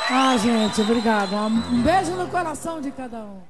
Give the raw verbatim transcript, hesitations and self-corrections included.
Ah, gente, obrigada. Um beijo no coração de cada um.